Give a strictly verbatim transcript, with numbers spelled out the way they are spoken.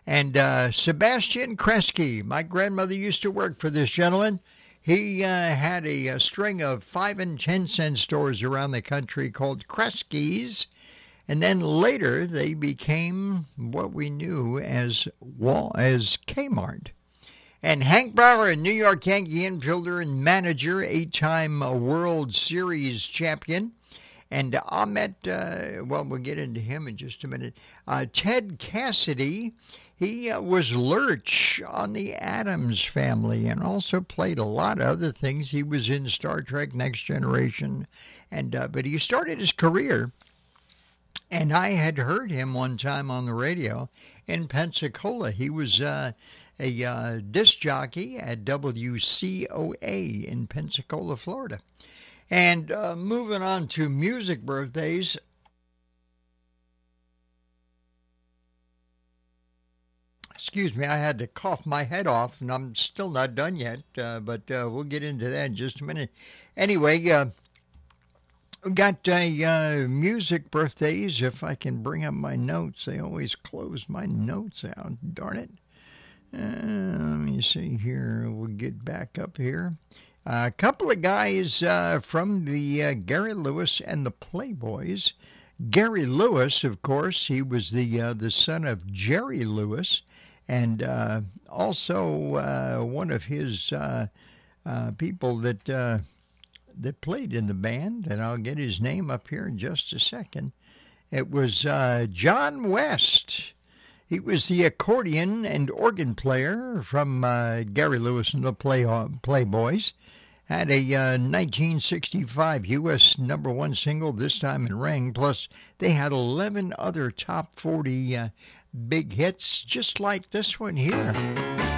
And uh, Sebastian Kresge, my grandmother used to work for this gentleman. He uh, had a, a string of five and ten cent stores around the country called Kresge's, and then later they became what we knew as Wal- as Kmart. And Hank Brower, a New York Yankee infielder and manager, eight-time uh, World Series champion. And Ahmet, uh, well, we'll get into him in just a minute. Uh, Ted Cassidy, he uh, was Lurch on the Addams Family and also played a lot of other things. He was in Star Trek Next Generation, and uh, but he started his career, and I had heard him one time on the radio in Pensacola. He was uh, a uh, disc jockey at W C O A in Pensacola, Florida. And uh, moving on to music birthdays, excuse me, I had to cough my head off, and I'm still not done yet, uh, but uh, we'll get into that in just a minute. Anyway, uh, we got uh, uh, music birthdays. If I can bring up my notes, they always close my notes out, darn it. Uh, let me see here. We'll get back up here. Uh, a couple of guys uh, from the uh, Gary Lewis and the Playboys. Gary Lewis, of course, he was the uh, the son of Jerry Lewis, and uh, also uh, one of his uh, uh, people that uh, that played in the band, and I'll get his name up here in just a second. It was uh, John West. He was the accordion and organ player from uh, Gary Lewis and the Play uh, Playboys. Had a uh, nineteen sixty-five U S number one single, this time in Ring, plus they had eleven other top forty uh, big hits, just like this one here.